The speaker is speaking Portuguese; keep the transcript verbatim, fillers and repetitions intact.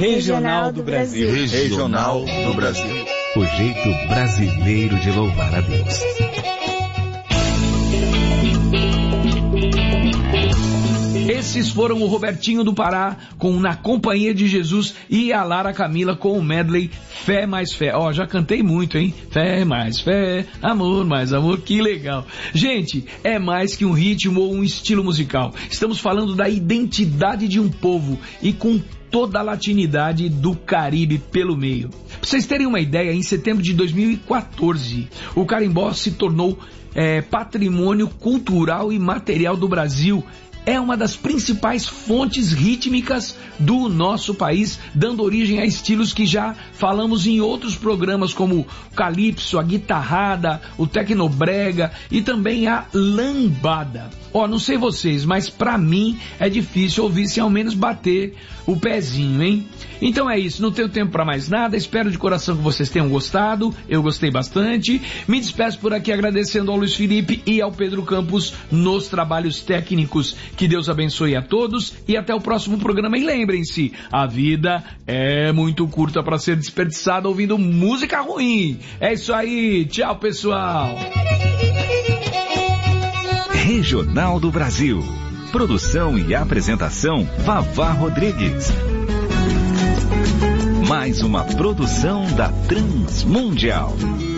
Regional do Brasil. Regional do Brasil. O jeito brasileiro de louvar a Deus. Esses foram o Robertinho do Pará com Na Companhia de Jesus e a Lara Camila com o medley Fé Mais Fé. Ó, oh, já cantei muito, hein? Fé mais fé, amor mais amor, que legal. Gente, é mais que um ritmo ou um estilo musical. Estamos falando da identidade de um povo e com toda a latinidade do Caribe pelo meio. Pra vocês terem uma ideia, em setembro de dois mil e quatorze, o carimbó se tornou é, patrimônio cultural e material do Brasil. É uma das principais fontes rítmicas do nosso país, dando origem a estilos que já falamos em outros programas, como o calypso, a guitarrada, o tecnobrega e também a lambada. Ó, não sei vocês, mas pra mim é difícil ouvir sem ao menos bater o pezinho, hein? Então é isso, não tenho tempo pra mais nada, espero de coração que vocês tenham gostado, eu gostei bastante. Me despeço por aqui agradecendo ao Luiz Felipe e ao Pedro Campos nos trabalhos técnicos. Que Deus abençoe a todos e até o próximo programa. E lembrem-se, a vida é muito curta para ser desperdiçada ouvindo música ruim. É isso aí, tchau pessoal. Regional do Brasil. Produção e apresentação Vavá Rodrigues. Mais uma produção da Transmundial.